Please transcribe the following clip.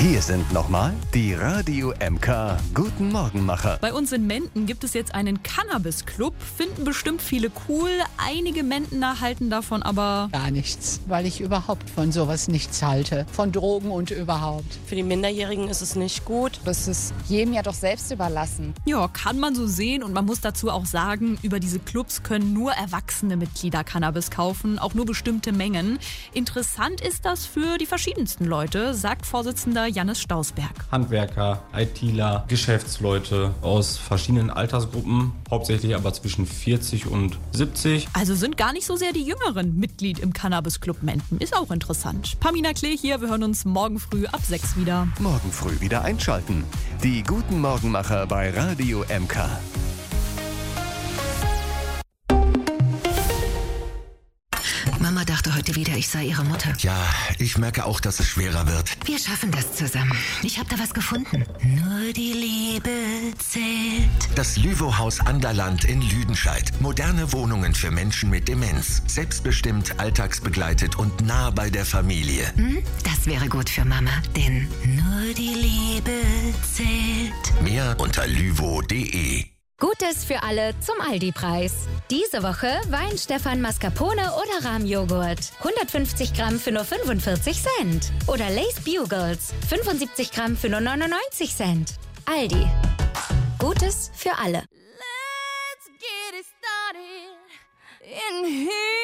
Hier sind nochmal die Radio MK Guten Morgenmacher. Bei uns in Menden gibt es jetzt einen Cannabis-Club. Finden bestimmt viele cool. Einige Mendener halten davon aber gar nichts, weil ich überhaupt von sowas nichts halte. Von Drogen und überhaupt. Für die Minderjährigen ist es nicht gut. Das ist jedem ja doch selbst überlassen. Ja, kann man so sehen. Und man muss dazu auch sagen, über diese Clubs können nur erwachsene Mitglieder Cannabis kaufen, auch nur bestimmte Mengen. Interessant ist das für die verschiedensten Leute, sagt Vorsitzender Jannis Stausberg. Handwerker, ITler, Geschäftsleute aus verschiedenen Altersgruppen, hauptsächlich aber zwischen 40 und 70. Also sind gar nicht so sehr die Jüngeren Mitglied im Cannabis-Club Menden. Ist auch interessant. Pamina Klee hier, wir hören uns morgen früh ab 6 wieder. Morgen früh wieder einschalten. Die Guten Morgenmacher bei Radio MK. Mama dachte heute wieder, ich sei ihre Mutter. Ja, ich merke auch, dass es schwerer wird. Wir schaffen das zusammen. Ich habe da was gefunden. Nur die Liebe zählt. Das Lüvo-Haus Anderland in Lüdenscheid. Moderne Wohnungen für Menschen mit Demenz. Selbstbestimmt, alltagsbegleitet und nah bei der Familie. Das wäre gut für Mama, denn nur die Liebe zählt. Mehr unter lyvo.de. Gutes für alle zum Aldi-Preis. Diese Woche Weinstefan Mascarpone oder Rahmjoghurt. 150 Gramm für nur 45 Cent. Oder Lay's Bugles. 75 Gramm für nur 99 Cent. Aldi. Gutes für alle. Let's get it started in here.